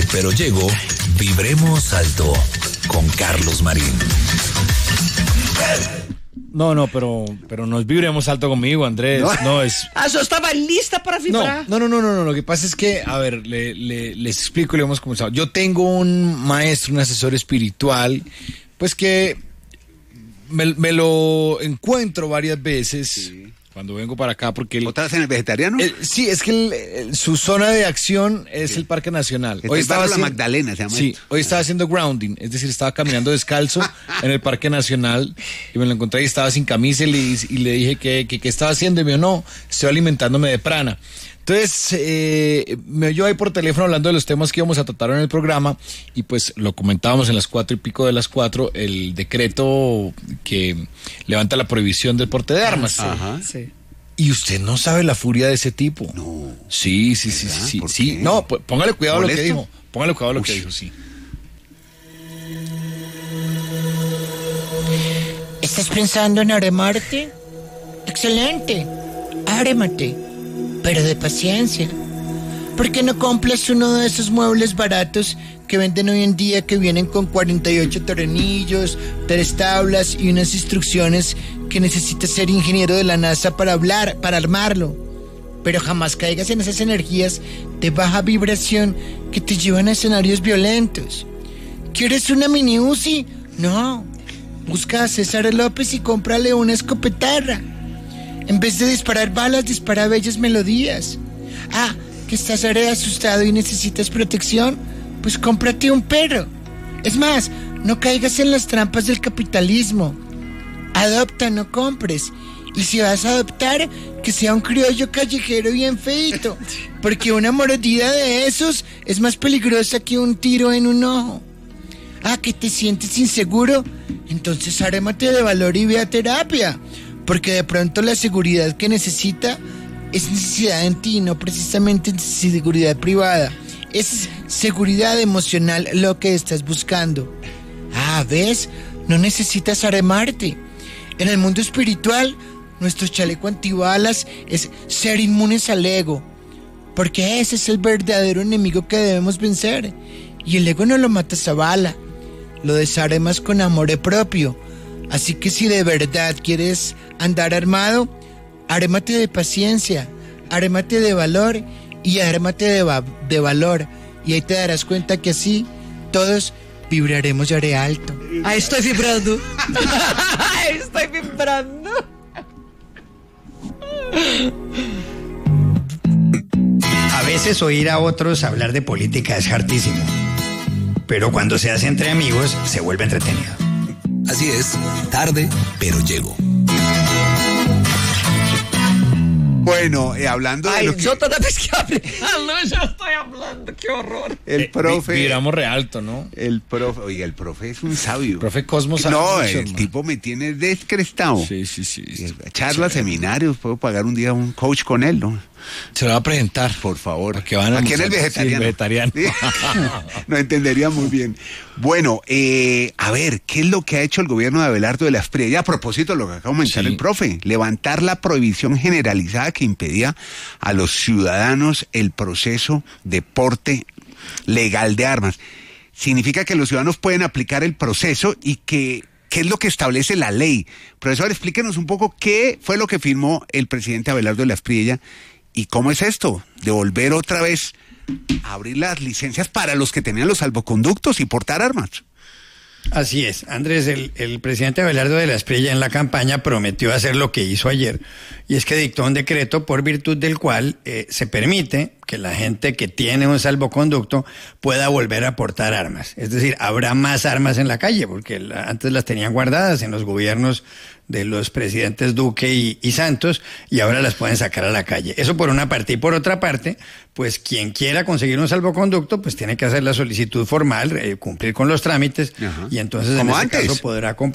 pero llego, vibremos alto con Carlos Marín. No, pero no es vibremos alto conmigo, Andrés. No es. Yo estaba lista para vibrar. No. Lo que pasa es que, a ver, les explico y le hemos comenzado. Yo tengo un maestro, un asesor espiritual, pues que me lo encuentro varias veces. Sí. Cuando vengo para acá, porque... ¿Estás en el vegetariano? Sí, es que su zona de acción es el Parque Nacional. Hoy estaba la Magdalena, se llama. Sí, hoy estaba haciendo grounding, es decir, estaba caminando descalzo en el Parque Nacional y me lo encontré y estaba sin camisa y le dije que estaba haciendo y me dijo, no, estoy alimentándome de prana. Entonces, me oyó ahí por teléfono hablando de los temas que íbamos a tratar en el programa y pues lo comentábamos en las 4:00 de las 4, el decreto que levanta la prohibición del porte de armas. Ajá. Sí. Y usted no sabe la furia de ese tipo. No. Sí. ¿Por Sí. qué? No, pues, póngale cuidado a lo que ¿Molesto? dijo. Póngale cuidado a lo que dijo, sí. ¿Estás pensando en aremarte? Excelente. Árémate. Pero de paciencia. ¿Por qué no compras uno de esos muebles baratos que venden hoy en día que vienen con 48 tornillos, 3 tablas y unas instrucciones que necesitas ser ingeniero de la NASA para armarlo? Pero jamás caigas en esas energías de baja vibración que te llevan a escenarios violentos. ¿Quieres una mini Uzi? No. Busca a César López y cómprale una escopetarra. En vez de disparar balas, dispara bellas melodías. ¿Que estás asustado y necesitas protección? Pues cómprate un perro. Es más, no caigas en las trampas del capitalismo. Adopta, no compres. Y si vas a adoptar, que sea un criollo callejero bien feito, porque una mordida de esos es más peligrosa que un tiro en un ojo. ¿Que te sientes inseguro? Entonces arémate de valor y ve a terapia, porque de pronto la seguridad que necesita es necesidad en ti, no precisamente seguridad privada. Es seguridad emocional lo que estás buscando. ¿Ves? No necesitas aremarte. En el mundo espiritual, nuestro chaleco antibalas es ser inmunes al ego, porque ese es el verdadero enemigo que debemos vencer. Y el ego no lo matas a bala, lo desaremas con amor propio. Así que si de verdad quieres andar armado, arémate de paciencia, arémate de valor y arémate de valor. Y ahí te darás cuenta que así todos vibraremos ya de alto. Estoy vibrando. Estoy vibrando. A veces oír a otros hablar de política es hartísimo, pero cuando se hace entre amigos se vuelve entretenido. Así es, tarde, pero llego. Bueno, hablando de lo que... Yo toda vez que hable. Yo estoy hablando, qué horror. El profe... Vibramos re alto, ¿no? El profe es un sabio. Profe Cosmos. No, el tipo me tiene descrestado. Sí. Charlas, seminarios, puedo pagar un día un coach con él, ¿no? Se lo va a presentar. Por favor. Aquí en el vegetariano. Sí, No entendería muy bien. Bueno, a ver, ¿qué es lo que ha hecho el gobierno de Abelardo de la Espriella? Ya a propósito de lo que acaba de comentar el profe, levantar la prohibición generalizada que impedía a los ciudadanos el proceso de porte legal de armas. Significa que los ciudadanos pueden aplicar el proceso y ¿qué es lo que establece la ley? Profesor, explíquenos un poco qué fue lo que firmó el presidente Abelardo de la Espriella y cómo es esto, de volver otra vez a abrir las licencias para los que tenían los salvoconductos y portar armas. Así es, Andrés, el presidente Abelardo de la Espriella en la campaña prometió hacer lo que hizo ayer, y es que dictó un decreto por virtud del cual se permite que la gente que tiene un salvoconducto pueda volver a portar armas. Es decir, habrá más armas en la calle, porque antes las tenían guardadas en los gobiernos de los presidentes Duque y Santos, y ahora las pueden sacar a la calle. Eso por una parte. Y por otra parte, pues quien quiera conseguir un salvoconducto, pues tiene que hacer la solicitud formal, cumplir con los trámites, y entonces en ese caso podrá comprar